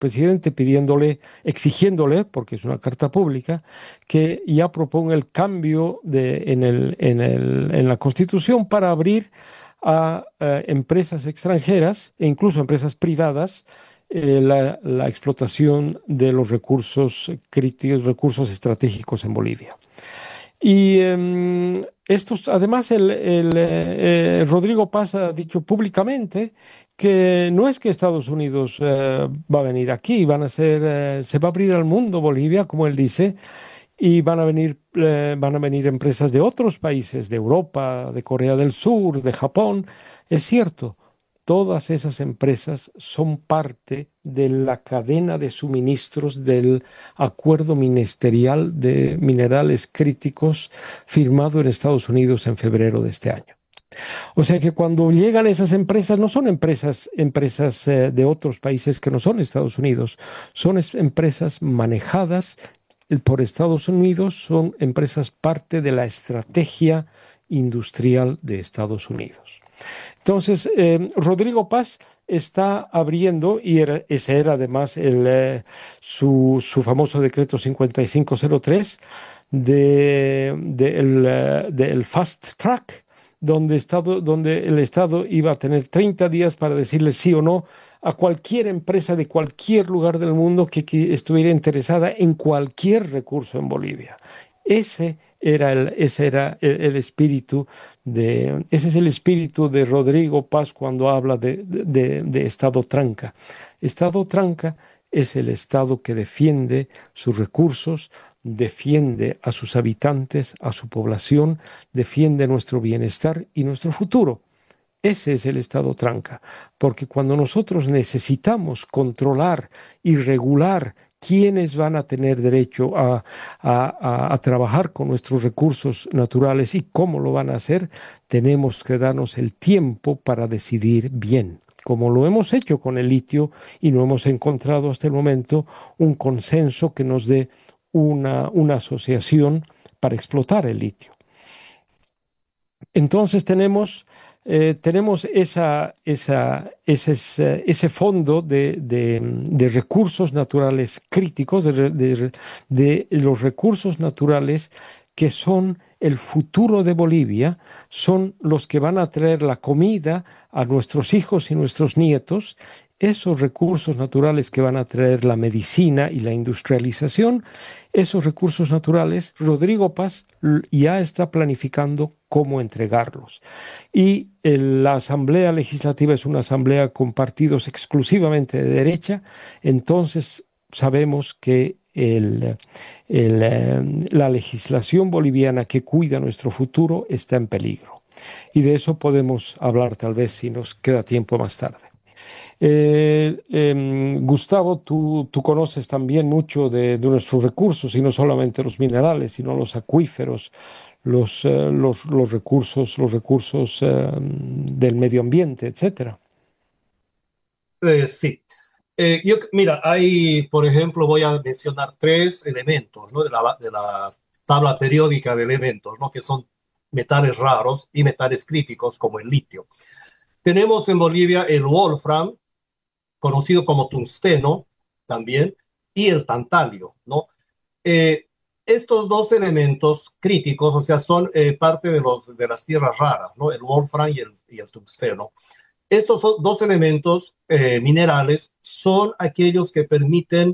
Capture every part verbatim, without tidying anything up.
presidente pidiéndole, exigiéndole, porque es una carta pública, que ya proponga el cambio de, en el, en el, en la Constitución para abrir a, eh, empresas extranjeras e incluso empresas privadas eh, la, la explotación de los recursos críticos, recursos estratégicos en Bolivia. Y em, estos, además, el, el, eh, eh, Rodrigo Paz ha dicho públicamente que no es que Estados Unidos eh, va a venir aquí, van a ser, eh, se va a abrir al mundo Bolivia, como él dice, y van a venir, eh, van a venir empresas de otros países, de Europa, de Corea del Sur, de Japón. Es cierto, todas esas empresas son parte de la cadena de suministros del acuerdo ministerial de minerales críticos firmado en Estados Unidos en febrero de este año. O sea que cuando llegan esas empresas, no son empresas, empresas eh, de otros países que no son Estados Unidos, son es- empresas manejadas eh, por Estados Unidos, son empresas parte de la estrategia industrial de Estados Unidos. Entonces, eh, Rodrigo Paz está abriendo, y era- ese era además el, eh, su, su famoso decreto cincuenta y cinco cero tres de, de el, eh, del Fast Track, donde, Estado, donde el Estado iba a tener treinta días para decirle sí o no a cualquier empresa de cualquier lugar del mundo que, que estuviera interesada en cualquier recurso en Bolivia. Ese era el, ese era el, el espíritu de, ese es el espíritu de Rodrigo Paz cuando habla de, de, de Estado tranca. Estado tranca es el Estado que defiende sus recursos, defiende a sus habitantes, a su población, defiende nuestro bienestar y nuestro futuro. Ese es el Estado tranca, porque cuando nosotros necesitamos controlar y regular quiénes van a tener derecho a, a- a- a trabajar con nuestros recursos naturales y cómo lo van a hacer, tenemos que darnos el tiempo para decidir bien, como lo hemos hecho con el litio y no hemos encontrado hasta el momento un consenso que nos dé una, una asociación para explotar el litio. Entonces tenemos, eh, tenemos esa, esa, ese, ese ese fondo de, de- de recursos naturales críticos, de, re- de re- de los recursos naturales que son el futuro de Bolivia, son los que van a traer la comida a nuestros hijos y nuestros nietos. Esos recursos naturales que van a traer la medicina y la industrialización, esos recursos naturales, Rodrigo Paz l- ya está planificando cómo entregarlos. Y eh, la Asamblea Legislativa es una asamblea con partidos exclusivamente de derecha, entonces sabemos que el, el, eh, la legislación boliviana que cuida nuestro futuro está en peligro. Y de eso podemos hablar tal vez si nos queda tiempo más tarde. Eh, em, Gustavo, tú, tú conoces también mucho de, de nuestros recursos, y no solamente los minerales, sino los acuíferos, los, eh, los, los recursos, los recursos eh, del medio ambiente, etcétera. Eh, sí. Eh, yo, mira, hay, por ejemplo, voy a mencionar tres elementos, ¿no? de la, de la tabla periódica de elementos, ¿no? Que son metales raros y metales críticos como el litio. Tenemos en Bolivia el wolfram, conocido como tungsteno también, y el tantalio, ¿no? Eh, Estos dos elementos críticos, o sea, son eh, parte de, los, de las tierras raras, ¿no? El wolfram y el, y el tungsteno. Estos son dos elementos eh, minerales son aquellos que permiten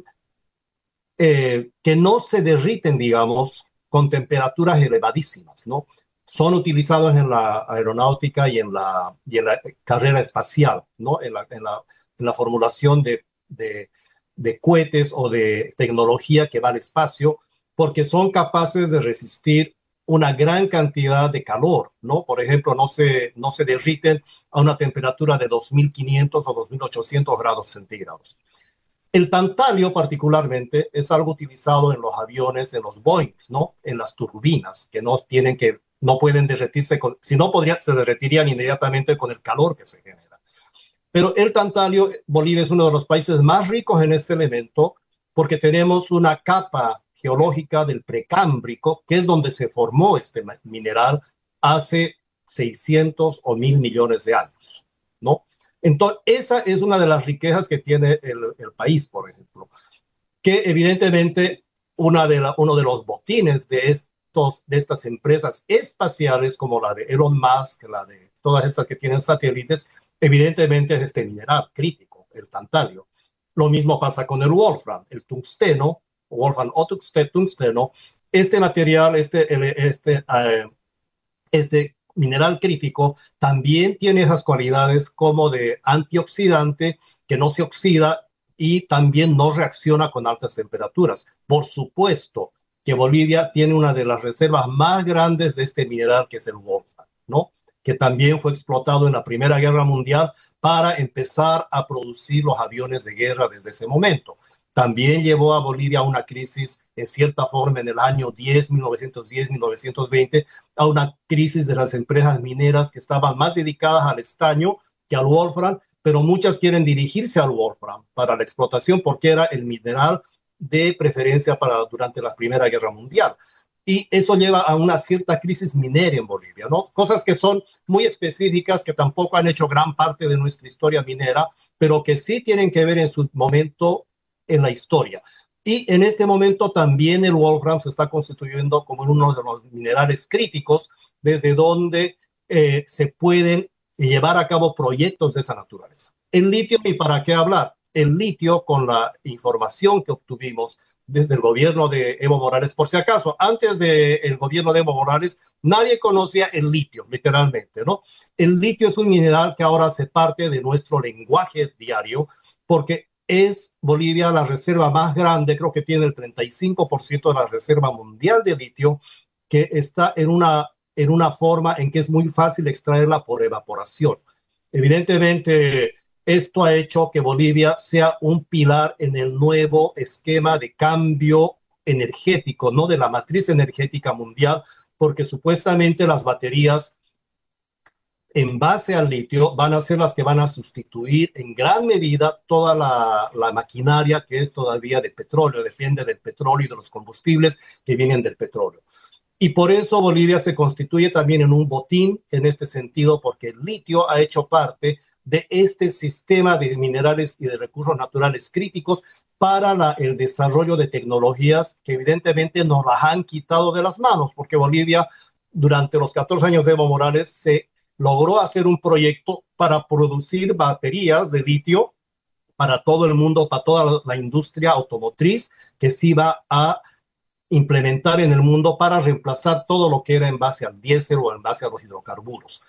eh, que no se derriten, digamos, con temperaturas elevadísimas, ¿no? Son utilizados en la aeronáutica y en la, y en la carrera espacial, ¿no? En la, en la, en la formulación de, de, de cohetes o de tecnología que va al espacio, porque son capaces de resistir una gran cantidad de calor, ¿no? Por ejemplo, no se, no se derriten a una temperatura de dos mil quinientos o dos mil ochocientos grados centígrados. El tantalio particularmente es algo utilizado en los aviones, en los Boeing, ¿no? En las turbinas, que no tienen que, no pueden derretirse, con, si no podría, se derretirían inmediatamente con el calor que se genera. Pero el tantalio, Bolivia es uno de los países más ricos en este elemento porque tenemos una capa geológica del precámbrico, que es donde se formó este mineral hace seiscientos o mil millones de años, ¿no? Entonces, esa es una de las riquezas que tiene el, el país, por ejemplo, que evidentemente una de la, uno de los botines de, estos, de estas empresas espaciales, como la de Elon Musk, la de todas estas que tienen satélites, evidentemente es este mineral crítico, el tantalio. Lo mismo pasa con el wolfram, el tungsteno, wolfram o tungsteno. Este material, este, este, uh, este mineral crítico también tiene esas cualidades como de antioxidante, que no se oxida y también no reacciona con altas temperaturas. Por supuesto que Bolivia tiene una de las reservas más grandes de este mineral, que es el wolfram, ¿no? Que también fue explotado en la Primera Guerra Mundial para empezar a producir los aviones de guerra desde ese momento. También llevó a Bolivia a una crisis, en cierta forma, en el año diez, mil novecientos diez, mil novecientos veinte, a una crisis de las empresas mineras que estaban más dedicadas al estaño que al wolfram, pero muchas quieren dirigirse al wolfram para la explotación porque era el mineral de preferencia para durante la Primera Guerra Mundial. Y eso lleva a una cierta crisis minera en Bolivia, ¿no? Cosas que son muy específicas, que tampoco han hecho gran parte de nuestra historia minera, pero que sí tienen que ver en su momento en la historia. Y en este momento también el wolfram se está constituyendo como uno de los minerales críticos desde donde eh, se pueden llevar a cabo proyectos de esa naturaleza. El litio, ¿y para qué hablar? El litio, con la información que obtuvimos desde el gobierno de Evo Morales, por si acaso, antes del gobierno de Evo Morales, nadie conocía el litio, literalmente, ¿no? El litio es un mineral que ahora hace parte de nuestro lenguaje diario, porque es Bolivia la reserva más grande, creo que tiene el treinta y cinco por ciento de la reserva mundial de litio, que está en una, en una forma en que es muy fácil extraerla por evaporación. Evidentemente, esto ha hecho que Bolivia sea un pilar en el nuevo esquema de cambio energético, no de la matriz energética mundial, porque supuestamente las baterías en base al litio van a ser las que van a sustituir en gran medida toda la, la maquinaria que es todavía de petróleo, depende del petróleo y de los combustibles que vienen del petróleo. Y por eso Bolivia se constituye también en un botín en este sentido, porque el litio ha hecho parte de este sistema de minerales y de recursos naturales críticos para la, el desarrollo de tecnologías que evidentemente nos las han quitado de las manos, porque Bolivia durante los catorce años de Evo Morales se logró hacer un proyecto para producir baterías de litio para todo el mundo, para toda la industria automotriz que se iba a implementar en el mundo para reemplazar todo lo que era en base al diésel o en base a los hidrocarburos.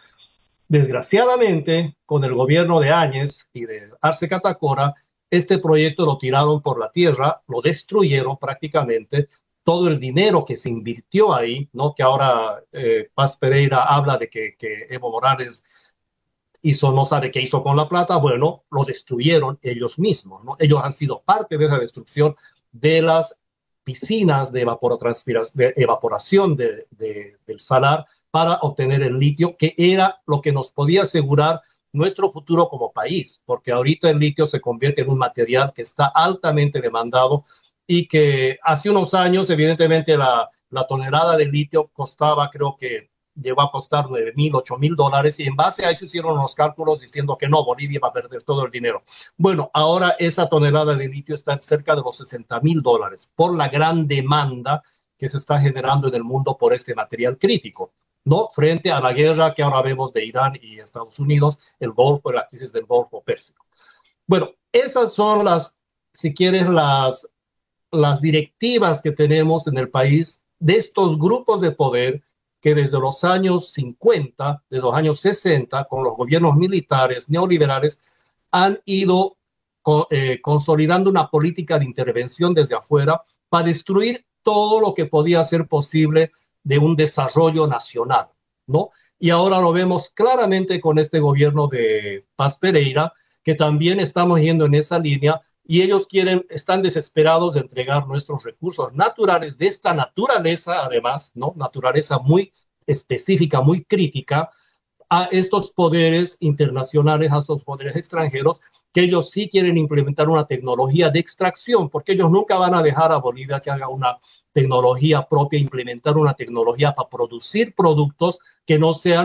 Desgraciadamente, con el gobierno de Áñez y de Arce Catacora, este proyecto lo tiraron por la tierra, lo destruyeron prácticamente. Todo el dinero que se invirtió ahí, ¿no? Que ahora eh, Paz Pereira habla de que, que Evo Morales hizo, no sabe qué hizo con la plata, bueno, lo destruyeron ellos mismos, ¿no? Ellos han sido parte de esa destrucción de las piscinas de, de evaporación de, de, del salar para obtener el litio, que era lo que nos podía asegurar nuestro futuro como país, porque ahorita el litio se convierte en un material que está altamente demandado y que hace unos años, evidentemente, la, la tonelada de litio costaba, creo que llegó a costar nueve mil, ocho mil dólares, y en base a eso hicieron los cálculos diciendo que no, Bolivia va a perder todo el dinero. Bueno, ahora esa tonelada de litio está en cerca de los sesenta mil dólares por la gran demanda que se está generando en el mundo por este material crítico, ¿no? Frente a la guerra que ahora vemos de Irán y Estados Unidos, el Golfo, la crisis del Golfo Pérsico. Bueno, esas son las, si quieres, las las directivas que tenemos en el país de estos grupos de poder que desde los años cincuenta, de los años sesenta, con los gobiernos militares neoliberales, han ido eh, consolidando una política de intervención desde afuera para destruir todo lo que podía ser posible de un desarrollo nacional, ¿no? Y ahora lo vemos claramente con este gobierno de Paz Pereira, que también estamos yendo en esa línea. Y ellos quieren, están desesperados de entregar nuestros recursos naturales de esta naturaleza, además, ¿no? Naturaleza muy específica, muy crítica, a estos poderes internacionales, a estos poderes extranjeros, que ellos sí quieren implementar una tecnología de extracción, porque ellos nunca van a dejar a Bolivia que haga una tecnología propia, implementar una tecnología para producir productos que no sean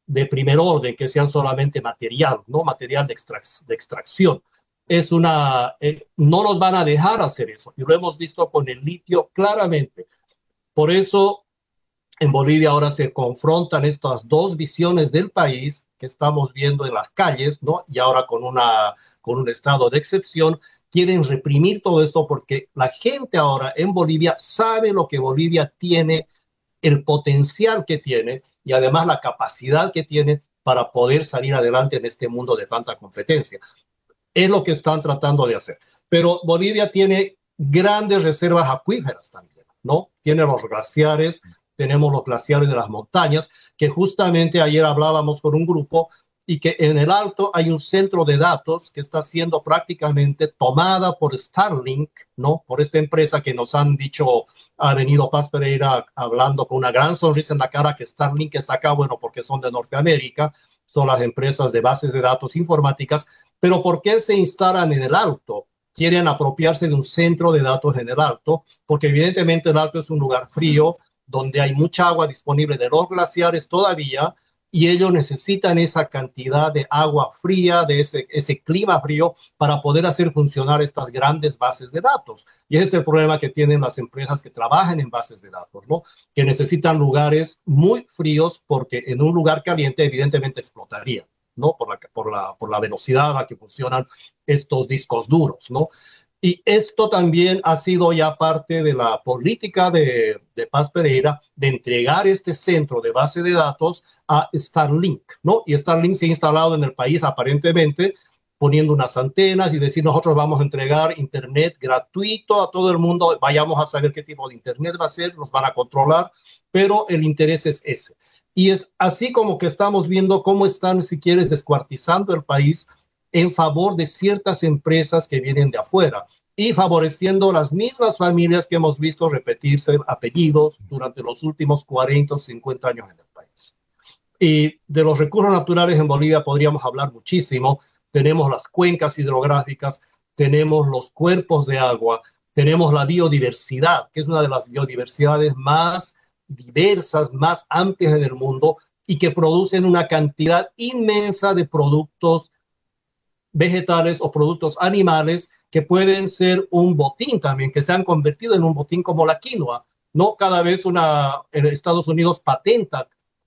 de primer orden, que sean solamente material, no material de, extrac de extracción. Es una, eh, no nos van a dejar hacer eso, y lo hemos visto con el litio claramente. Por eso en Bolivia ahora se confrontan estas dos visiones del país que estamos viendo en las calles, ¿no? Y ahora con, una, con un estado de excepción, quieren reprimir todo esto porque la gente ahora en Bolivia sabe lo que Bolivia tiene, el potencial que tiene y además la capacidad que tiene para poder salir adelante en este mundo de tanta competencia. Es lo que están tratando de hacer. Pero Bolivia tiene grandes reservas acuíferas también, ¿no? Tiene los glaciares, tenemos los glaciares de las montañas, que justamente ayer hablábamos con un grupo y que en el Alto hay un centro de datos que está siendo prácticamente tomada por Starlink, ¿no? Por esta empresa que nos han dicho, ha venido Paz Pereira hablando con una gran sonrisa en la cara que Starlink está acá, bueno, porque son de Norteamérica, son las empresas de bases de datos informáticas, pero ¿por qué se instalan en el Alto? Quieren apropiarse de un centro de datos en el Alto, porque evidentemente el Alto es un lugar frío, donde hay mucha agua disponible de los glaciares todavía, y ellos necesitan esa cantidad de agua fría, de ese, ese clima frío, para poder hacer funcionar estas grandes bases de datos. Y ese es el problema que tienen las empresas que trabajan en bases de datos, ¿no? Que necesitan lugares muy fríos, porque en un lugar caliente evidentemente explotaría, ¿no? Por la, por la, por la velocidad a la que funcionan estos discos duros, ¿no? Y esto también ha sido ya parte de la política de, de Paz Pereira de entregar este centro de base de datos a Starlink, ¿no? Y Starlink se ha instalado en el país aparentemente poniendo unas antenas y decir nosotros vamos a entregar internet gratuito a todo el mundo, vayamos a saber qué tipo de internet va a ser, nos van a controlar, pero el interés es ese. Y es así como que estamos viendo cómo están, si quieres, descuartizando el país en favor de ciertas empresas que vienen de afuera y favoreciendo las mismas familias que hemos visto repetirse apellidos durante los últimos cuarenta o cincuenta años en el país. Y de los recursos naturales en Bolivia podríamos hablar muchísimo. Tenemos las cuencas hidrográficas, tenemos los cuerpos de agua, tenemos la biodiversidad, que es una de las biodiversidades más diversas, más amplias en el mundo y que producen una cantidad inmensa de productos vegetales o productos animales que pueden ser un botín también, que se han convertido en un botín como la quinoa, ¿no? Cada vez una, en Estados Unidos patenta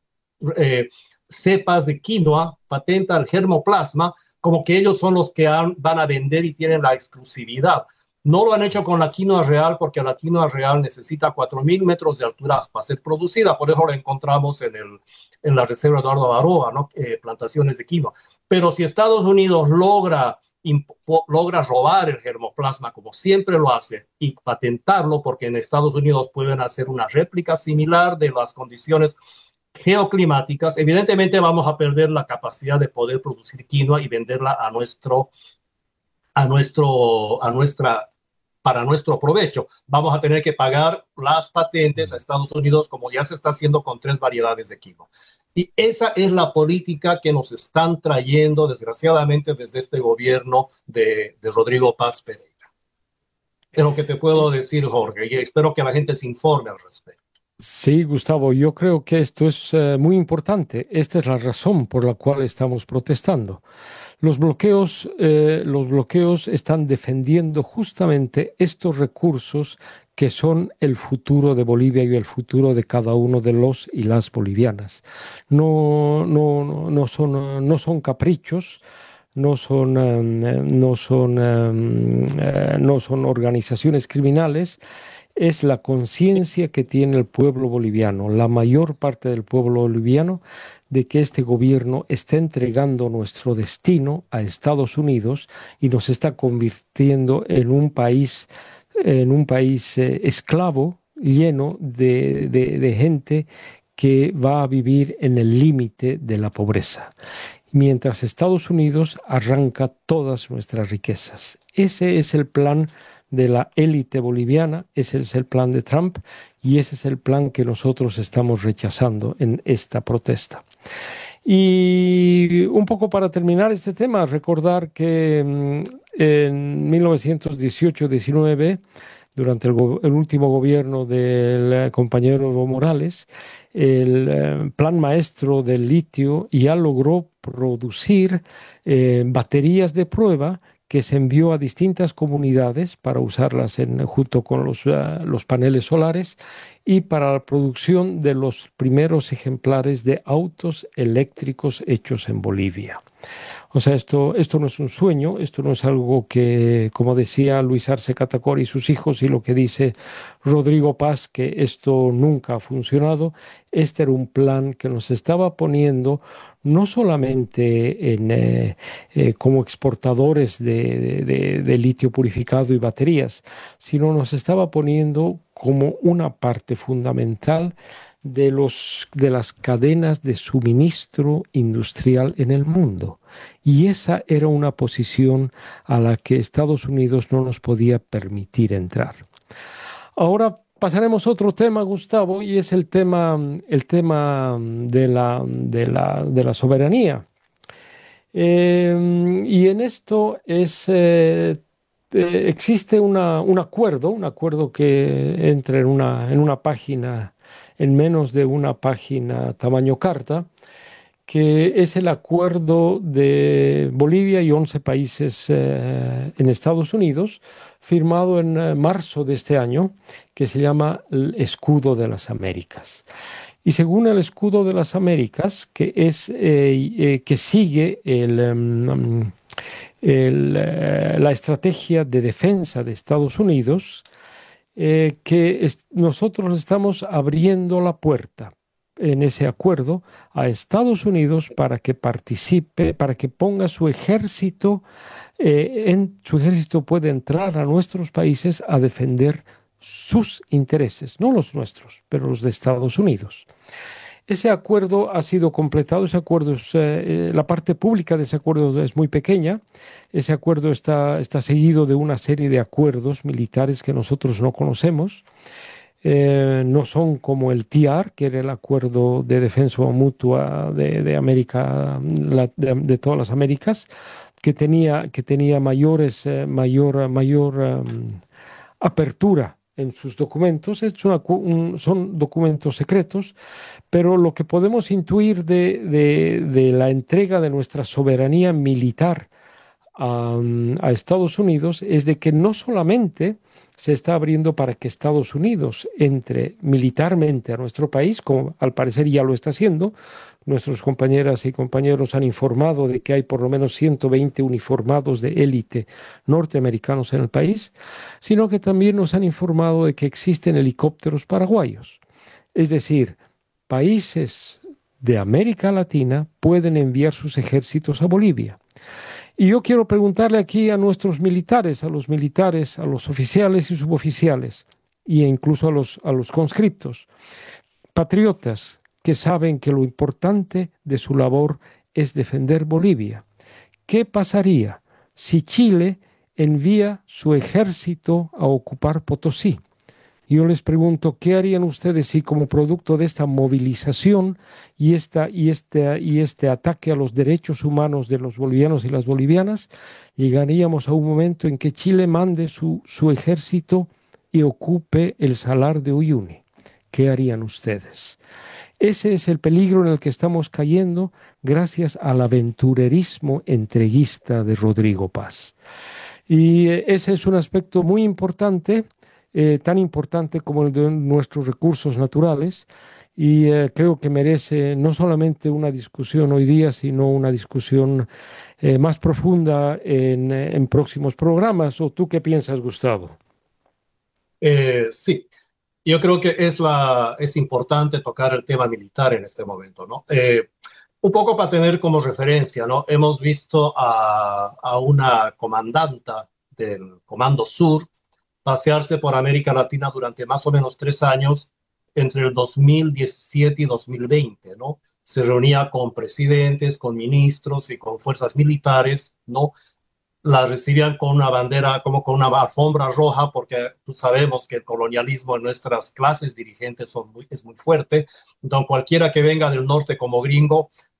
eh, cepas de quinoa, patenta el germoplasma, como que ellos son los que han, van a vender y tienen la exclusividad. No lo han hecho con la quinoa real porque la quinoa real necesita cuatro mil metros de altura para ser producida, por eso la encontramos en, el, en la reserva Eduardo Baroa, ¿no? Eh, plantaciones de quinoa. Pero si Estados Unidos logra, logra robar el germoplasma, como siempre lo hace, y patentarlo, porque en Estados Unidos pueden hacer una réplica similar de las condiciones geoclimáticas, evidentemente vamos a perder la capacidad de poder producir quinoa y venderla a nuestro, a nuestro, a nuestra para nuestro provecho. Vamos a tener que pagar las patentes a Estados Unidos, como ya se está haciendo con tres variedades de quinoa. Y esa es la política que nos están trayendo, desgraciadamente, desde este gobierno de, de Rodrigo Paz Pereira. Es lo que te puedo decir, Jorge, y espero que la gente se informe al respecto. Sí, Gustavo, yo creo que esto es eh, muy importante. Esta es la razón por la cual estamos protestando. Los bloqueos, eh, los bloqueos están defendiendo justamente estos recursos que son el futuro de Bolivia y el futuro de cada uno de los y las bolivianas. No, no, no, no son, no son caprichos. No son, eh, no son, eh, eh, no son organizaciones criminales, es la conciencia que tiene el pueblo boliviano, la mayor parte del pueblo boliviano, de que este gobierno está entregando nuestro destino a Estados Unidos y nos está convirtiendo en un país, en un país eh, esclavo, lleno de, de, de gente que va a vivir en el límite de la pobreza, mientras Estados Unidos arranca todas nuestras riquezas. Ese es el plan de la élite boliviana, ese es el plan de Trump y ese es el plan que nosotros estamos rechazando en esta protesta. Y un poco para terminar este tema, recordar que mm, en mil novecientos dieciocho diecinueve durante el, go- el último gobierno del eh, compañero Evo Morales, el eh, plan maestro del litio ya logró producir eh, baterías de prueba que se envió a distintas comunidades para usarlas en- junto con los, eh, los paneles solares y para la producción de los primeros ejemplares de autos eléctricos hechos en Bolivia. O sea, esto, esto no es un sueño, esto no es algo que, como decía Luis Arce Catacora y sus hijos, y lo que dice Rodrigo Paz, que esto nunca ha funcionado. Este era un plan que nos estaba poniendo no solamente en, eh, eh, como exportadores de, de- de litio purificado y baterías, sino nos estaba poniendo como una parte fundamental de los, de las cadenas de suministro industrial en el mundo. Y esa era una posición a la que Estados Unidos no nos podía permitir entrar. Ahora pasaremos a otro tema, Gustavo, y es el tema, el tema de la, de la, de la soberanía. Eh, y en esto es, eh, eh, existe una- un acuerdo, un acuerdo que entra en una, en una página, en menos de una página tamaño carta, que es el acuerdo de Bolivia y once países eh, en Estados Unidos, firmado en eh, marzo de este año, que se llama el Escudo de las Américas. Y según el Escudo de las Américas, que es eh, eh, que sigue el, em, el, eh, la estrategia de defensa de Estados Unidos, eh, que es- nosotros estamos abriendo la puerta en ese acuerdo a Estados Unidos para que participe, para que ponga su ejército, eh, en, su ejército puede entrar a nuestros países a defender sus intereses, no los nuestros, pero los de Estados Unidos. Ese acuerdo ha sido completado, ese acuerdo es, eh, eh, la parte pública de ese acuerdo es muy pequeña, ese acuerdo está, está seguido de una serie de acuerdos militares que nosotros no conocemos. Eh, no son como el T R, que era el acuerdo de defensa mutua de, de América, la- de, de todas las Américas, que tenía, que tenía mayores, eh, mayor, mayor em, apertura en sus documentos. Es una cu- un- son documentos secretos, pero lo que podemos intuir de, de- de la entrega de nuestra soberanía militar a, a Estados Unidos es de que no solamente se está abriendo para que Estados Unidos entre militarmente a nuestro país, como al parecer ya lo está haciendo. Nuestros compañeras y compañeros han informado de que hay por lo menos ciento veinte uniformados de élite norteamericanos en el país, sino que también nos han informado de que existen helicópteros paraguayos. Es decir, países de América Latina pueden enviar sus ejércitos a Bolivia. Y yo quiero preguntarle aquí a nuestros militares, a los militares, a los oficiales y suboficiales, e incluso a los, a los conscriptos, patriotas que saben que lo importante de su labor es defender Bolivia. ¿Qué pasaría si Chile envía su ejército a ocupar Potosí? Yo les pregunto, ¿qué harían ustedes si como producto de esta movilización y, esta, y, este, y este ataque a los derechos humanos de los bolivianos y las bolivianas, llegaríamos a un momento en que Chile mande su, su ejército y ocupe el Salar de Uyuni? ¿Qué harían ustedes? Ese es el peligro en el que estamos cayendo gracias al aventurerismo entreguista de Rodrigo Paz. Y eh, ese es un aspecto muy importante, eh, tan importante como el de nuestros recursos naturales, y eh, creo que merece no solamente una discusión hoy día, sino una discusión eh, más profunda en, eh, en próximos programas. ¿O tú qué piensas, Gustavo? Eh, sí, yo creo que es, la, es importante tocar el tema militar en este momento, ¿no? Eh, un poco para tener como referencia, ¿no? Hemos visto a, a una comandanta del Comando Sur pasearse por América Latina durante más o menos tres años, entre el dos mil diecisiete y dos mil veinte, ¿no? Se reunía con presidentes, con ministros y con fuerzas militares, ¿no? La recibían con una bandera, como con una alfombra roja, porque tú sabemos que el colonialismo en nuestras clases dirigentes son muy, es muy fuerte. Entonces, cualquiera que venga del norte como gringo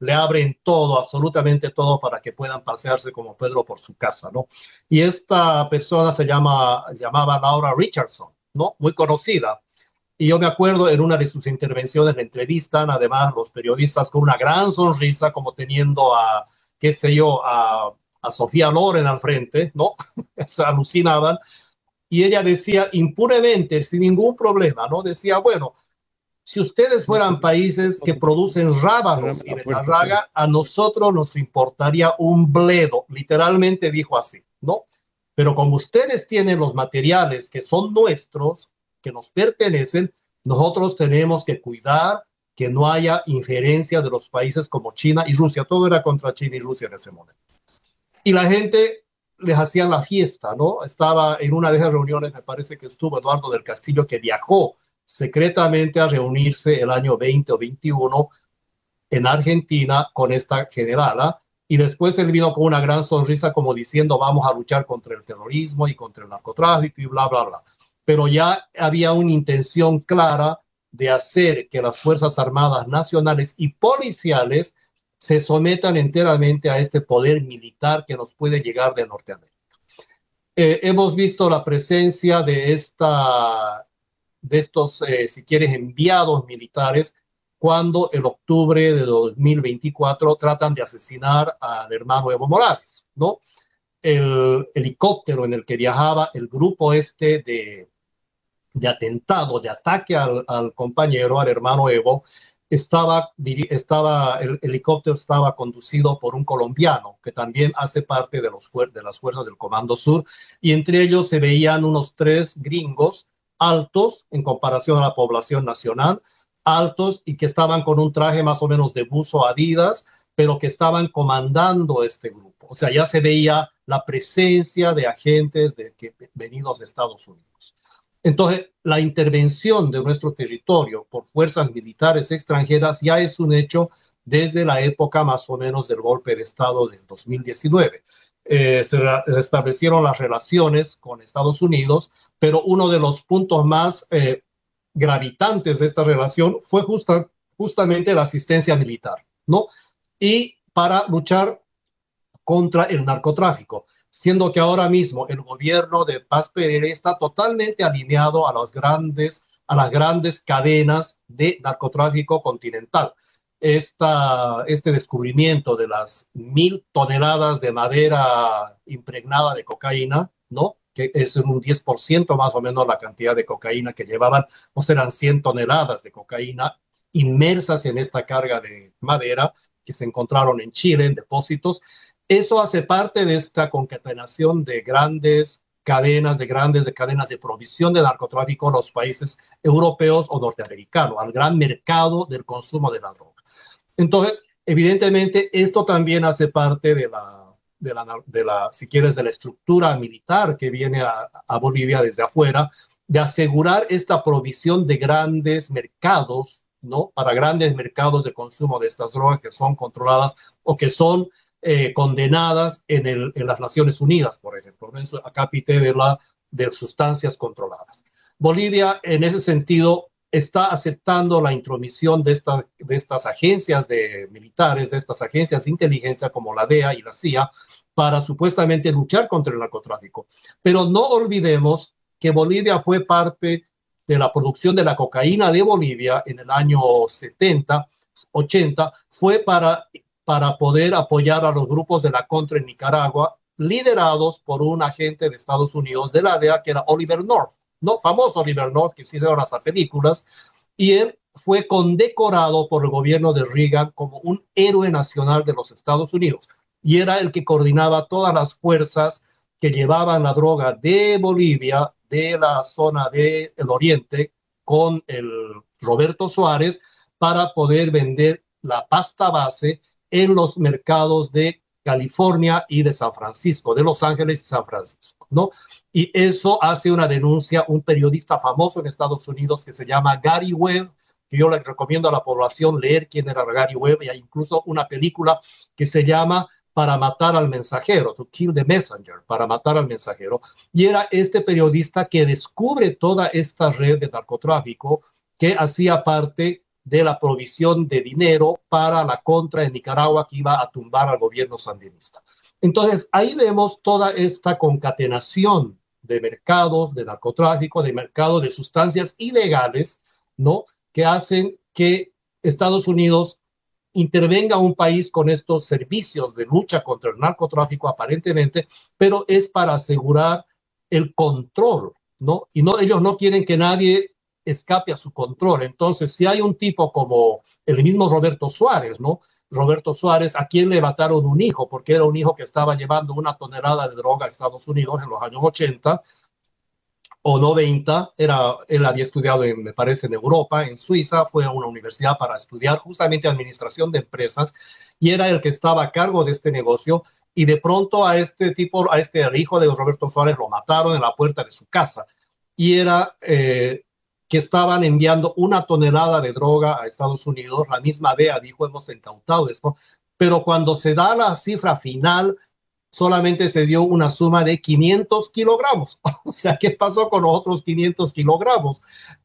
le abren todo, absolutamente todo, para que puedan pasearse como Pedro por su casa, ¿no? Y esta persona se llama, llamaba Laura Richardson, ¿no? Muy conocida. Y yo me acuerdo en una de sus intervenciones le entrevistan, además, los periodistas con una gran sonrisa, como teniendo a, qué sé yo, a, a Sofía Loren al frente, ¿no? Se alucinaban. Y ella decía impunemente, sin ningún problema, ¿no? Decía, bueno, si ustedes fueran países que producen rábanos y La puerta, sí. betarraga, a nosotros nos importaría un bledo. Literalmente dijo así, ¿no? Pero como ustedes tienen los materiales que son nuestros, que nos pertenecen, nosotros tenemos que cuidar que no haya injerencia de los países como China y Rusia. Todo era contra China y Rusia en ese momento. Y la gente les hacían la fiesta, ¿no? Estaba en una de esas reuniones, me parece que estuvo Eduardo del Castillo, que viajó secretamente a reunirse el año veinte o veintiuno en Argentina con esta generala, y después él vino con una gran sonrisa como diciendo vamos a luchar contra el terrorismo y contra el narcotráfico y bla, bla, bla. Pero ya había una intención clara de hacer que las Fuerzas Armadas nacionales y policiales se sometan enteramente a este poder militar que nos puede llegar de Norteamérica. Eh, hemos visto la presencia de esta de estos, eh, si quieres, enviados militares cuando en octubre de dos mil veinticuatro tratan de asesinar al hermano Evo Morales, ¿no? El helicóptero en el que viajaba el grupo este de, de atentado, de ataque al, al compañero, al hermano Evo, estaba, estaba, el helicóptero estaba conducido por un colombiano que también hace parte de, los, de las fuerzas del Comando Sur, y entre ellos se veían unos tres gringos altos en comparación a la población nacional, altos y que estaban con un traje más o menos de buzo Adidas, pero que estaban comandando este grupo. O sea, ya se veía la presencia de agentes de, que, venidos de Estados Unidos. Entonces, la intervención de nuestro territorio por fuerzas militares extranjeras ya es un hecho desde la época más o menos del golpe de Estado del dos mil diecinueve. Eh, se establecieron las relaciones con Estados Unidos, pero uno de los puntos más eh, gravitantes de esta relación fue justa, justamente la asistencia militar, ¿no? Y para luchar contra el narcotráfico, siendo que ahora mismo el gobierno de Paz Pereira está totalmente alineado a, los grandes, a las grandes cadenas de narcotráfico continental. Esta, este descubrimiento de las mil toneladas de madera impregnada de cocaína, ¿no? Que es un diez por ciento más o menos la cantidad de cocaína que llevaban, o serán cien toneladas de cocaína inmersas en esta carga de madera que se encontraron en Chile, en depósitos. Eso hace parte de esta concatenación de grandes cadenas, de grandes de cadenas de provisión de narcotráfico a los países europeos o norteamericanos, al gran mercado del consumo de la droga. Entonces, evidentemente, esto también hace parte de la, de la, de la si quieres, de la estructura militar que viene a, a Bolivia desde afuera, de asegurar esta provisión de grandes mercados, ¿no? Para grandes mercados de consumo de estas drogas que son controladas o que son Eh, condenadas en, el, en las Naciones Unidas, por ejemplo, ¿no? A cápite de, la, de sustancias controladas. Bolivia, en ese sentido, está aceptando la intromisión de, esta, de estas agencias de militares, de estas agencias de inteligencia como la D E A y la C I A, para supuestamente luchar contra el narcotráfico. Pero no olvidemos que Bolivia fue parte de la producción de la cocaína de Bolivia en el año setenta, ochenta, fue para para poder apoyar a los grupos de la contra en Nicaragua, liderados por un agente de Estados Unidos de la D E A, que era Oliver North, ¿no? Famoso Oliver North, que hicieron hasta películas, y él fue condecorado por el gobierno de Reagan como un héroe nacional de los Estados Unidos, y era el que coordinaba todas las fuerzas que llevaban la droga de Bolivia, de la zona del oriente, con el Roberto Suárez, para poder vender la pasta base en los mercados de California y de San Francisco, de Los Ángeles y San Francisco, ¿no? Y eso hace una denuncia un periodista famoso en Estados Unidos que se llama Gary Webb, que yo le recomiendo a la población leer quién era Gary Webb, y hay incluso una película que se llama Para matar al mensajero, To Kill the Messenger, para matar al mensajero, y era este periodista que descubre toda esta red de narcotráfico que hacía parte de la provisión de dinero para la contra en Nicaragua que iba a tumbar al gobierno sandinista. Entonces, ahí vemos toda esta concatenación de mercados, de narcotráfico, de mercados de sustancias ilegales, ¿no? Que hacen que Estados Unidos intervenga un país con estos servicios de lucha contra el narcotráfico aparentemente, pero es para asegurar el control, ¿no? Y no, ellos no quieren que nadie escape a su control. Entonces, si hay un tipo como el mismo Roberto Suárez, ¿no? Roberto Suárez, a quien le mataron un hijo, porque era un hijo que estaba llevando una tonelada de droga a Estados Unidos en los años ochenta o noventa, era, él había estudiado, en, me parece, en Europa, en Suiza, fue a una universidad para estudiar justamente administración de empresas y era el que estaba a cargo de este negocio y de pronto a este tipo, a este hijo de Roberto Suárez lo mataron en la puerta de su casa y era eh, que estaban enviando una tonelada de droga a Estados Unidos, la misma D E A dijo, hemos incautado esto, pero cuando se da la cifra final, solamente se dio una suma de quinientos kilogramos. O sea, ¿qué pasó con los otros quinientos kilogramos?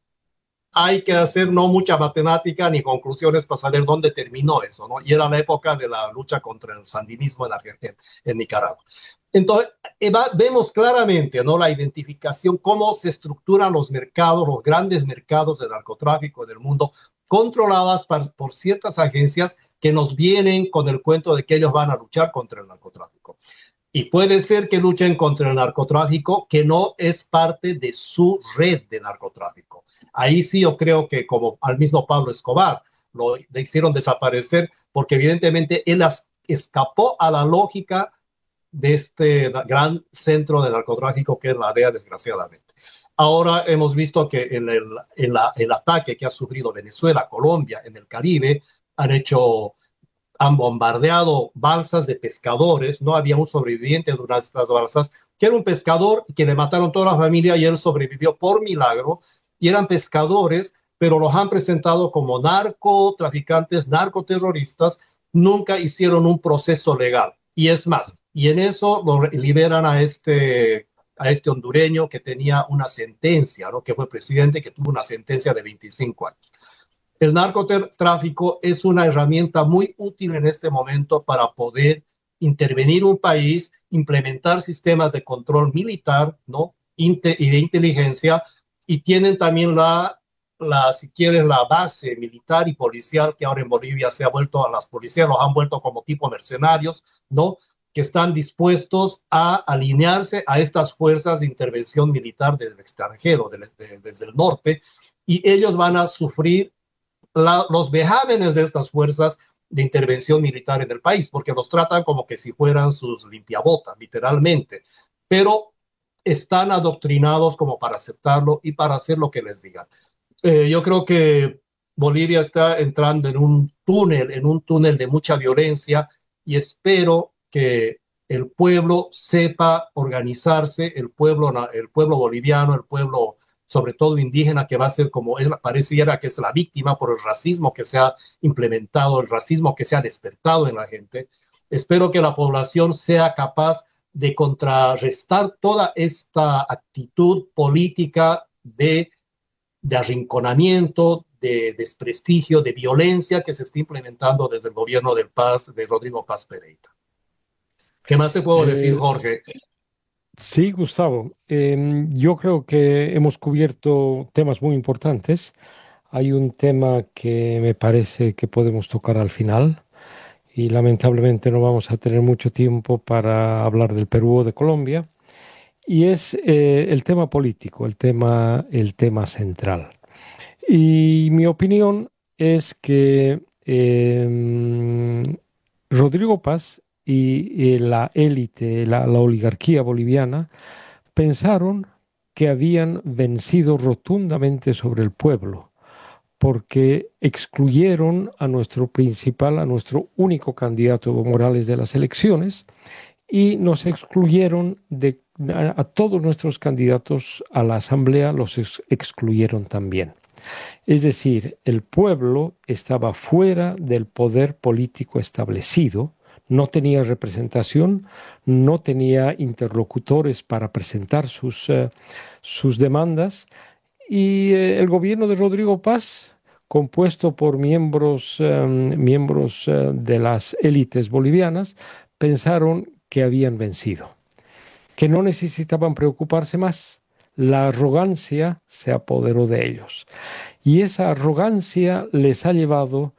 Hay que hacer no mucha matemática ni conclusiones para saber dónde terminó eso, ¿no? Y era la época de la lucha contra el sandinismo en, Argentina, en Nicaragua. Entonces, vemos claramente, ¿no? La identificación, cómo se estructuran los mercados, los grandes mercados de narcotráfico del mundo, controladas por, por ciertas agencias que nos vienen con el cuento de que ellos van a luchar contra el narcotráfico. Y puede ser que luchen contra el narcotráfico que no es parte de su red de narcotráfico. Ahí sí yo creo que como al mismo Pablo Escobar lo le hicieron desaparecer porque evidentemente él escapó a la lógica de este gran centro de narcotráfico que es la D E A, desgraciadamente. Ahora hemos visto que en el, en la, el ataque que ha sufrido Venezuela, Colombia, en el Caribe, han hecho han bombardeado balsas de pescadores, no había un sobreviviente de una de estas balsas, que era un pescador que le mataron toda la familia y él sobrevivió por milagro, y eran pescadores, pero los han presentado como narcotraficantes, narcoterroristas, nunca hicieron un proceso legal. Y es más, y en eso lo liberan a este, a este hondureño que tenía una sentencia, ¿no? Que fue presidente, que tuvo una sentencia de veinticinco años. El narcotráfico es una herramienta muy útil en este momento para poder intervenir un país, implementar sistemas de control militar, ¿no? Inte y de inteligencia, y tienen también la, la, si quieres, la base militar y policial que ahora en Bolivia se ha vuelto a las policías, los han vuelto como tipo mercenarios, ¿no? Que están dispuestos a alinearse a estas fuerzas de intervención militar del extranjero, de, de, desde el norte, y ellos van a sufrir La, los vejámenes de estas fuerzas de intervención militar en el país, porque los tratan como que si fueran sus limpiabotas, literalmente, pero están adoctrinados como para aceptarlo y para hacer lo que les digan. Eh, yo creo que Bolivia está entrando en un túnel, en un túnel de mucha violencia y espero que el pueblo sepa organizarse, el pueblo, el pueblo boliviano, el pueblo sobre todo indígena, que va a ser como él pareciera que es la víctima por el racismo que se ha implementado, el racismo que se ha despertado en la gente. Espero que la población sea capaz de contrarrestar toda esta actitud política de, de arrinconamiento, de desprestigio, de violencia que se está implementando desde el gobierno del Paz, de Rodrigo Paz Pereira. ¿Qué más te puedo decir, Eh, Jorge? sí, Gustavo, em, yo creo que hemos cubierto temas muy importantes. Hay un tema que me parece que podemos tocar al final y lamentablemente no vamos a tener mucho tiempo para hablar del Perú o de Colombia y es eh, el tema político, el tema, el tema central. Y mi opinión es que em, Rodrigo Paz y, y la élite, la, la oligarquía boliviana, pensaron que habían vencido rotundamente sobre el pueblo, porque excluyeron a nuestro principal, a nuestro único candidato Evo Morales de las elecciones y nos excluyeron de, a, a todos nuestros candidatos a la asamblea, los ex- excluyeron también. Es decir, el pueblo estaba fuera del poder político establecido, no tenía representación, no tenía interlocutores para presentar sus, eh, sus demandas y eh, el gobierno de Rodrigo Paz compuesto por miembros, eh, miembros eh, de las élites bolivianas, pensaron que habían vencido, que no necesitaban preocuparse más. La arrogancia se apoderó de ellos y esa arrogancia les ha llevado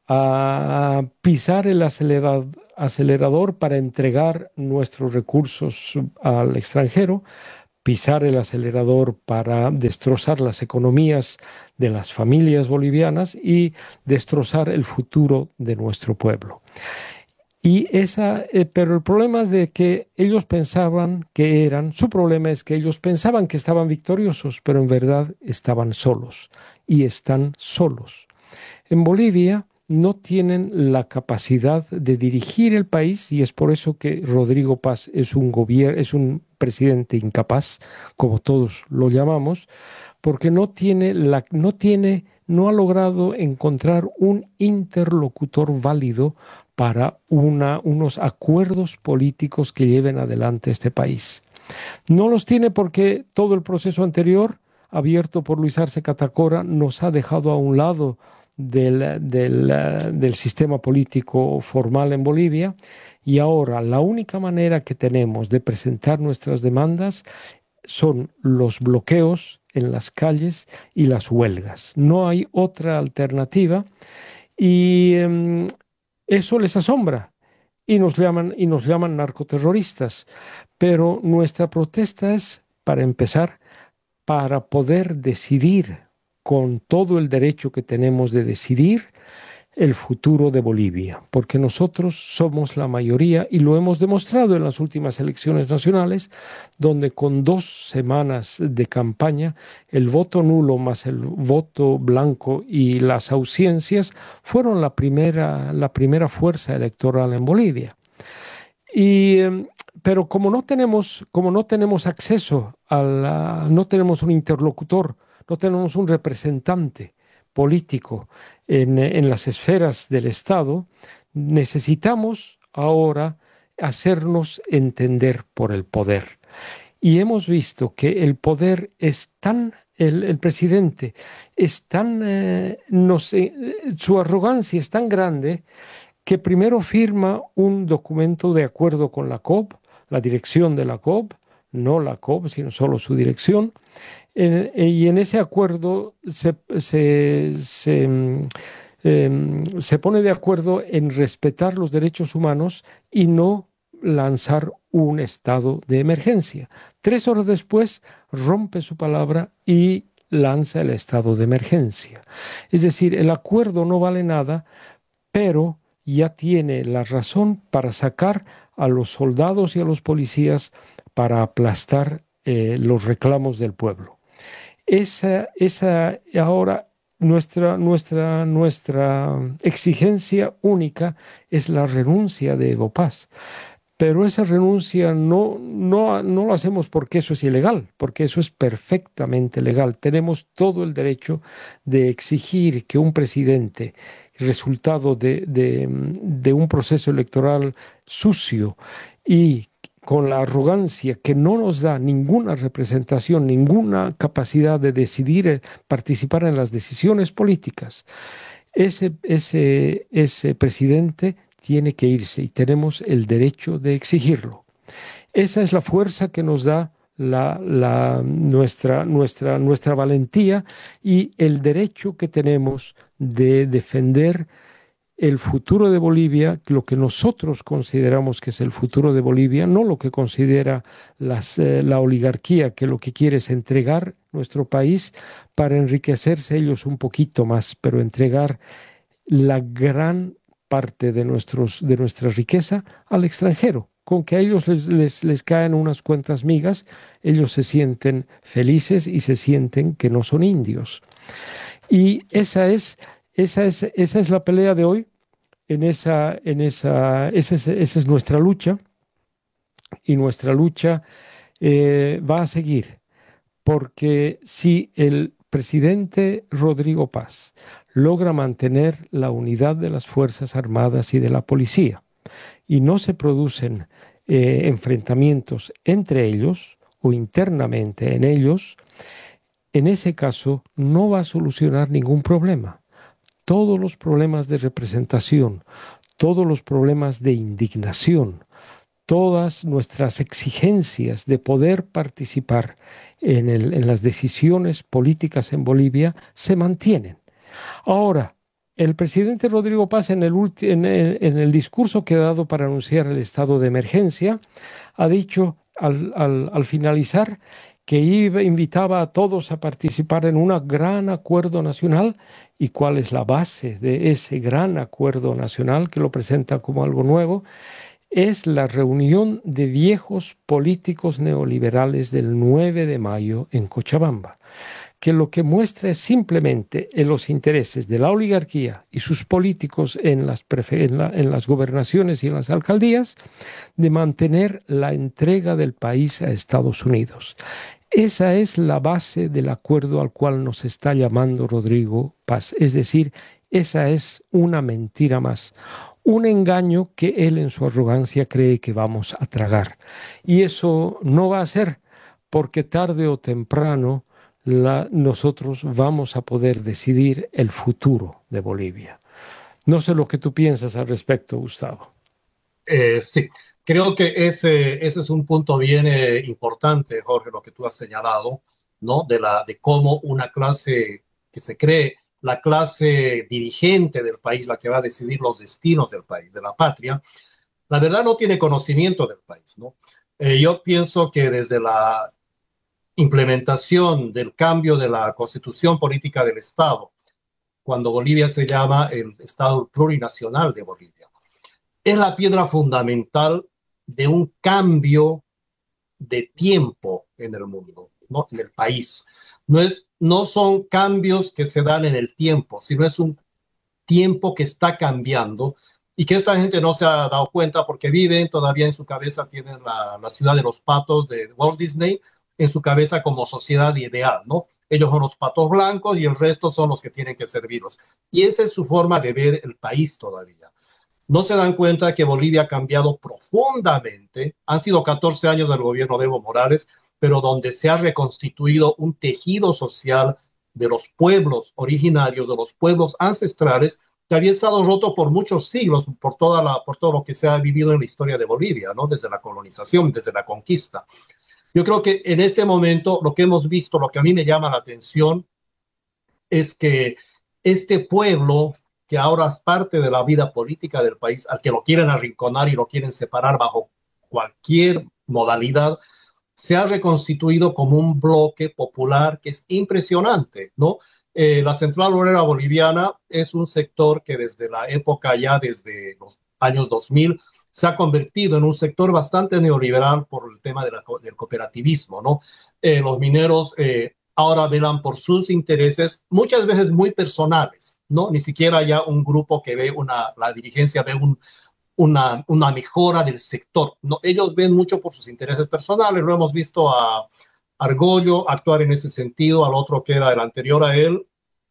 a pisar el acelerad- acelerador para entregar nuestros recursos al extranjero, pisar el acelerador para destrozar las economías de las familias bolivianas y destrozar el futuro de nuestro pueblo. Y esa, eh, pero el problema es de que ellos pensaban que eran, su problema es que ellos pensaban que estaban victoriosos, pero en verdad estaban solos y están solos. En Bolivia no tienen la capacidad de dirigir el país y es por eso que Rodrigo Paz es un gobier- es un presidente incapaz, como todos lo llamamos, porque no tiene la, no tiene, no ha logrado encontrar un interlocutor válido para una, unos acuerdos políticos que lleven adelante este país. No los tiene porque todo el proceso anterior, abierto por Luis Arce Catacora, nos ha dejado a un lado del, del, eh, del sistema político formal en Bolivia y ahora la única manera que tenemos de presentar nuestras demandas son los bloqueos en las calles y las huelgas. No hay otra alternativa y eh, eso les asombra y nos llaman, y nos llaman narcoterroristas. Pero nuestra protesta es, para empezar, para poder decidir con todo el derecho que tenemos de decidir el futuro de Bolivia, porque nosotros somos la mayoría y lo hemos demostrado en las últimas elecciones nacionales, donde con dos semanas de campaña, el voto nulo más el voto blanco y las ausencias fueron la primera, la primera fuerza electoral en Bolivia. Y, eh, pero como no tenemos, como no tenemos acceso a la, no tenemos un interlocutor, no tenemos un representante político en, eh, en las esferas del Estado, necesitamos ahora hacernos entender por el poder. Y hemos visto que el poder es tan, el, el presidente es tan, eh, no sé, su arrogancia es tan grande que primero firma un documento de acuerdo con la C O B, la dirección de la C O B, no la C O B, sino solo su dirección, en- y en ese acuerdo se, se, se, mm, em, se pone de acuerdo en respetar los derechos humanos y no lanzar un estado de emergencia. Tres horas después rompe su palabra y lanza el estado de emergencia. Es decir, el acuerdo no vale nada, pero ya tiene la razón para sacar a los soldados y a los policías para aplastar eh, los reclamos del pueblo. Esa, esa ahora nuestra, nuestra, nuestra exigencia única es la renuncia de Evo Paz. Pero esa renuncia no, no, no lo hacemos porque eso es ilegal, porque eso es perfectamente legal. Tenemos todo el derecho de exigir que un presidente, resultado de, de, de un proceso electoral sucio y con la arrogancia que no nos da ninguna representación, ninguna capacidad de decidir, eh, participar en las decisiones políticas, ese, ese, ese presidente tiene que irse y tenemos el derecho de exigirlo. Esa es la fuerza que nos da la, la, nuestra, nuestra, nuestra valentía y el derecho que tenemos de defender el futuro de Bolivia, lo que nosotros consideramos que es el futuro de Bolivia, no lo que considera las, eh, la oligarquía, que lo que quiere es entregar nuestro país para enriquecerse ellos un poquito más, pero entregar la gran parte de, nuestros, de nuestra riqueza al extranjero. Con que a ellos les, les, les caen unas cuantas migas, ellos se sienten felices y se sienten que no son indios. Y esa es, esa es, esa es la pelea de hoy, en esa, en esa, esa es, esa es nuestra lucha, y nuestra lucha eh, va a seguir, porque si el presidente Rodrigo Paz logra mantener la unidad de las Fuerzas Armadas y de la policía y no se producen eh, enfrentamientos entre ellos o internamente en ellos, en ese caso no va a solucionar ningún problema, todos los problemas de representación, todos los problemas de indignación, todas nuestras exigencias de poder participar en, el- en las decisiones políticas en Bolivia se mantienen. Ahora, el presidente Rodrigo Paz en el, ulti- en el- en el discurso que ha dado para anunciar el estado de emergencia, ha dicho al, al- al finalizar que iba- invitaba a todos a participar en un gran acuerdo nacional. ¿Y cuál es la base de ese gran acuerdo nacional que lo presenta como algo nuevo? Es la reunión de viejos políticos neoliberales del nueve de mayo en Cochabamba, que lo que muestra es simplemente en los intereses de la oligarquía y sus políticos en las, prefe- en la- en las gobernaciones y en las alcaldías de mantener la entrega del país a Estados Unidos. Esa es la base del acuerdo al cual nos está llamando Rodrigo Paz. Es decir, esa es una mentira más, un engaño que él en su arrogancia cree que vamos a tragar. Y eso no va a ser, porque tarde o temprano la- nosotros vamos a poder decidir el futuro de Bolivia. No sé lo que tú piensas al respecto, Gustavo. Eh, sí, creo que ese, ese es un punto bien eh, importante, Jorge, lo que tú has señalado, ¿no? De la, de cómo una clase que se cree la clase dirigente del país, la que va a decidir los destinos del país, de la patria, la verdad no tiene conocimiento del país, ¿no? Eh, yo pienso que desde la implementación del cambio de la constitución política del Estado, cuando Bolivia se llama el Estado plurinacional de Bolivia, es la piedra fundamental de un cambio de tiempo en el mundo, ¿no? En el país. No, es, no son cambios que se dan en el tiempo, sino es un tiempo que está cambiando y que esta gente no se ha dado cuenta porque viven todavía en su cabeza, tienen la, la ciudad de los patos de Walt Disney en su cabeza como sociedad ideal, ¿no? Ellos son los patos blancos y el resto son los que tienen que servirlos. Y esa es su forma de ver el país todavía. No se dan cuenta que Bolivia ha cambiado profundamente. Han sido catorce años del gobierno de Evo Morales, pero donde se ha reconstituido un tejido social de los pueblos originarios, de los pueblos ancestrales, que había estado roto por muchos siglos, por, toda la, por todo lo que se ha vivido en la historia de Bolivia, ¿no? Desde la colonización, desde la conquista. Yo creo que en este momento lo que hemos visto, lo que a mí me llama la atención, es que este pueblo, que ahora es parte de la vida política del país, al que lo quieren arrinconar y lo quieren separar bajo cualquier modalidad, se ha reconstituido como un bloque popular que es impresionante, ¿no? Eh, la Central Obrera Boliviana es un sector que desde la época ya, desde los años dos mil, se ha convertido en un sector bastante neoliberal por el tema de la, del cooperativismo, ¿no? Eh, los mineros eh, ahora velan por sus intereses, muchas veces muy personales, ¿no? Ni siquiera ya un grupo que ve una, la dirigencia ve un, una, una mejora del sector. No, ellos ven mucho por sus intereses personales. Lo hemos visto a Argollo actuar en ese sentido, al otro que era el anterior a él,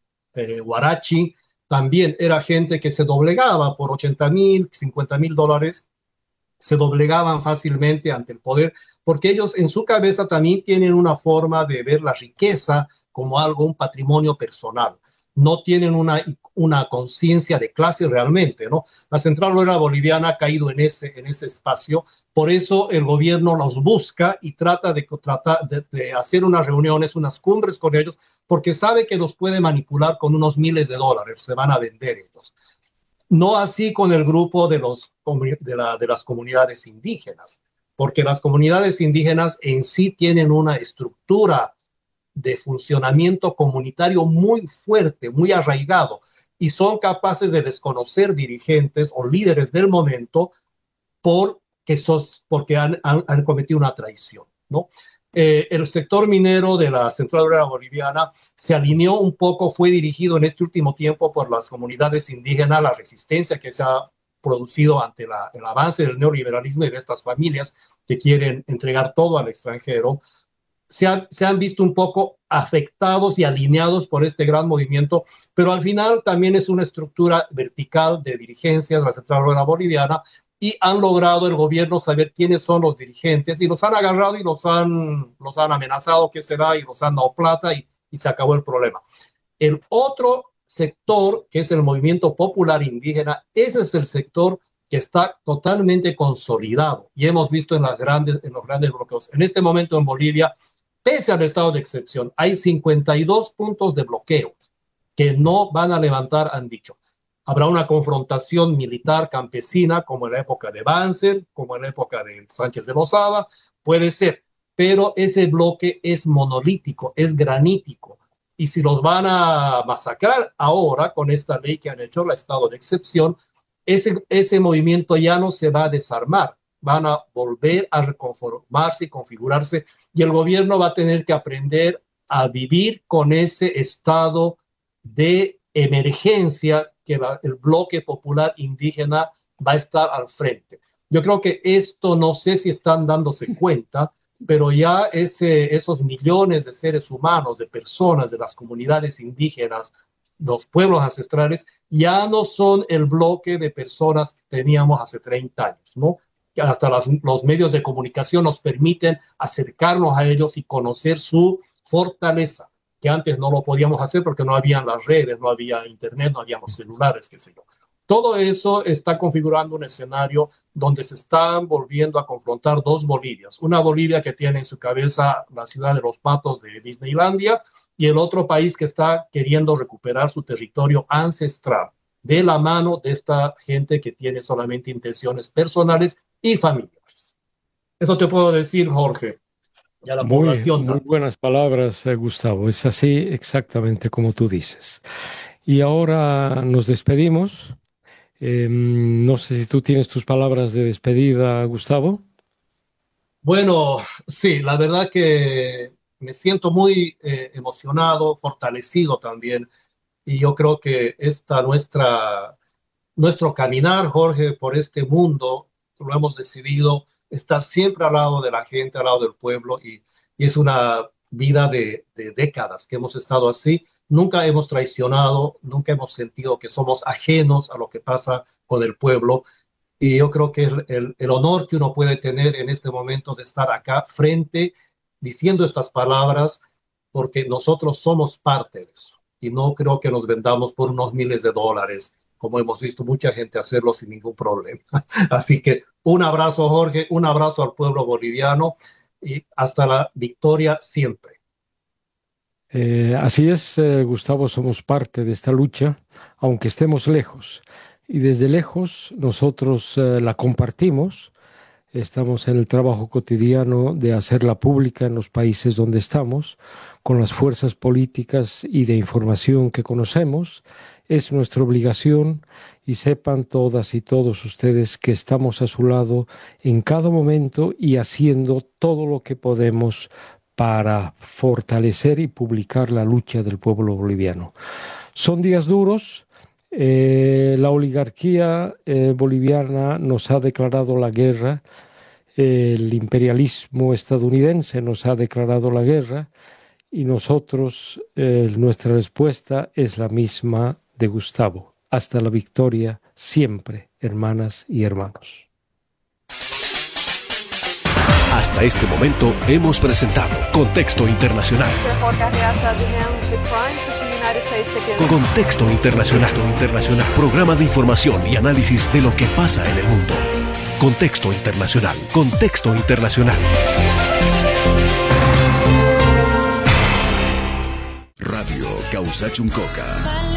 eh, Guarachi, también era gente que se doblegaba por ochenta mil, cincuenta mil dólares, se doblegaban fácilmente ante el poder, porque ellos en su cabeza también tienen una forma de ver la riqueza como algo, un patrimonio personal. No tienen una, una conciencia de clase realmente, ¿no? La Central Obrera Boliviana ha caído en ese, en ese espacio, por eso el gobierno los busca y trata de, trata de, de hacer unas reuniones, unas cumbres con ellos, porque sabe que los puede manipular con unos miles de dólares, se van a vender ellos. No así con el grupo de, los, de, la, de las comunidades indígenas, porque las comunidades indígenas en sí tienen una estructura de funcionamiento comunitario muy fuerte, muy arraigado, y son capaces de desconocer dirigentes o líderes del momento porque, sos, porque han, han, han cometido una traición, ¿no? Eh, el sector minero de la Central Obrera Boliviana se alineó un poco, fue dirigido en este último tiempo por las comunidades indígenas, la resistencia que se ha producido ante la, el avance del neoliberalismo y de estas familias que quieren entregar todo al extranjero, se han, se han visto un poco afectados y alineados por este gran movimiento, pero al final también es una estructura vertical de dirigencia de la Central Obrera Boliviana y han logrado el gobierno saber quiénes son los dirigentes y los han agarrado y los han, los han amenazado, qué será, y los han dado plata y, y se acabó el problema. El otro sector, que es el movimiento popular indígena, ese es el sector que está totalmente consolidado y hemos visto en, las grandes, en los grandes bloqueos. En este momento en Bolivia, pese al estado de excepción, hay cincuenta y dos puntos de bloqueo que no van a levantar, han dicho. Habrá una confrontación militar campesina como en la época de Banzer, como en la época de Sánchez de Lozada, puede ser, pero ese bloque es monolítico, es granítico. Y si los van a masacrar ahora con esta ley que han hecho, el estado de excepción, ese, ese movimiento ya no se va a desarmar, van a volver a reconformarse y configurarse, y el gobierno va a tener que aprender a vivir con ese estado de emergencia que la, el bloque popular indígena va a estar al frente. Yo creo que esto, no sé si están dándose cuenta, pero ya ese, esos millones de seres humanos, de personas, de las comunidades indígenas, los pueblos ancestrales, ya no son el bloque de personas que teníamos hace treinta años, ¿no? Que hasta las, los medios de comunicación nos permiten acercarnos a ellos y conocer su fortaleza, que antes no lo podíamos hacer porque no habían las redes, no había internet, no habíamos celulares, qué sé yo. Todo eso está configurando un escenario donde se están volviendo a confrontar dos Bolivias. Una Bolivia que tiene en su cabeza la ciudad de los patos de Disneylandia y el otro país que está queriendo recuperar su territorio ancestral de la mano de esta gente que tiene solamente intenciones personales y familiares. Eso te puedo decir, Jorge. Y a la Muy, población muy también. buenas palabras, eh, Gustavo. Es así exactamente como tú dices. Y ahora nos despedimos. Eh, no sé si tú tienes tus palabras de despedida, Gustavo. Bueno, sí, la verdad que me siento muy eh, emocionado, fortalecido también, y yo creo que esta nuestra, nuestro caminar, Jorge, por este mundo, lo hemos decidido estar siempre al lado de la gente, al lado del pueblo, y, y es una vida de, de décadas que hemos estado así. Nunca hemos traicionado, nunca hemos sentido que somos ajenos a lo que pasa con el pueblo. Y yo creo que el, el, el honor que uno puede tener en este momento de estar acá frente, diciendo estas palabras, porque nosotros somos parte de eso. Y no creo que nos vendamos por unos miles de dólares, como hemos visto mucha gente hacerlo sin ningún problema. Así que un abrazo, Jorge, un abrazo al pueblo boliviano y hasta la victoria siempre. Eh, así es, eh, Gustavo, somos parte de esta lucha, aunque estemos lejos. Y desde lejos nosotros eh, la compartimos. Estamos en el trabajo cotidiano de hacerla pública en los países donde estamos, con las fuerzas políticas y de información que conocemos. Es nuestra obligación y sepan todas y todos ustedes que estamos a su lado en cada momento y haciendo todo lo que podemos para fortalecer y publicar la lucha del pueblo boliviano. Son días duros. Eh, la oligarquía eh, boliviana nos ha declarado la guerra. El imperialismo estadounidense nos ha declarado la guerra y nosotros, eh, nuestra respuesta es la misma de Gustavo. Hasta la victoria siempre, hermanas y hermanos. Hasta este momento hemos presentado Contexto Internacional. Contexto Internacional, Internacional, programa de información y análisis de lo que pasa en el mundo. Contexto Internacional, Contexto Internacional. Radio Causachuncoca.